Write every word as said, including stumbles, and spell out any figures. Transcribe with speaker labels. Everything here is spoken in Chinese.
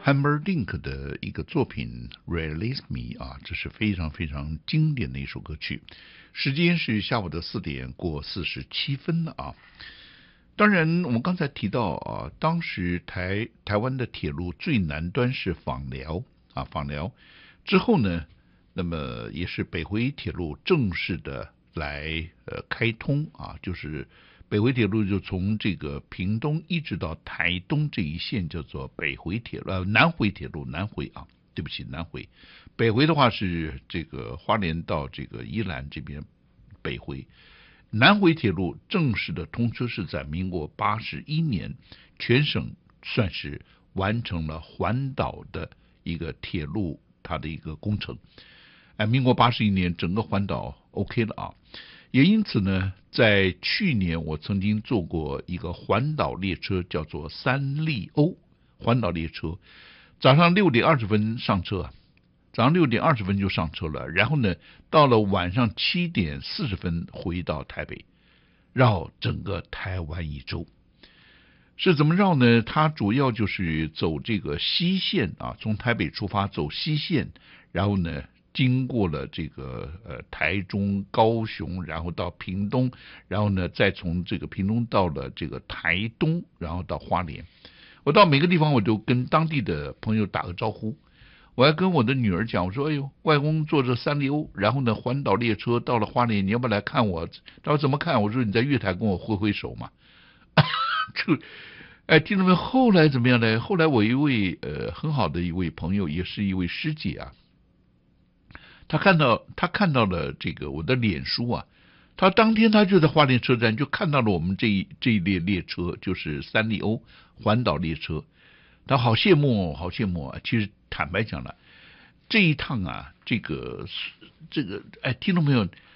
Speaker 1: Humperdinck 的一个作品 Release Me 啊，这是非常非常经典的一首歌曲。时间是下午的四点过四十七分了啊。当然，我们刚才提到啊，当时台台湾的铁路最南端是枋寮啊，枋寮之后呢，那么也是北回铁路正式的来呃开通啊，就是北回铁路就从这个屏东一直到台东这一线叫做北回铁路，呃南回铁路南回啊，对不起南回，北回的话是这个花莲到这个宜兰这边北回。南回铁路正式的通车是在民国八十一年，全省算是完成了环岛的一个铁路它的一个工程。哎，民国八十一年整个环岛 OK 了啊，也因此呢，在去年我曾经坐过一个环岛列车，叫做三丽鸥环岛列车，早上六点二十分上车。早上六点二十分就上车了，然后呢，到了晚上七点四十分回到台北，绕整个台湾一周。是怎么绕呢？它主要就是走这个西线啊，从台北出发走西线，然后呢，经过了这个呃台中、高雄，然后到屏东，然后呢，再从这个屏东到了这个台东，然后到花莲。我到每个地方，我都跟当地的朋友打个招呼。我还跟我的女儿讲，我说：“哎呦，外公坐着三丽鸥，然后呢环岛列车到了花莲，你要不要来看我？”他说：“怎么看？”我说：“你在月台跟我挥挥手嘛。”就，哎，听到没有？后来怎么样呢？后来我一位呃很好的一位朋友，也是一位师姐啊，他看到他看到了这个我的脸书啊，他当天他就在花莲车站就看到了我们这一这一列列车，就是三丽鸥环岛列车。他好羡慕哦，好羡慕啊！其实坦白讲了，这一趟啊，这个这个，哎，听到没有？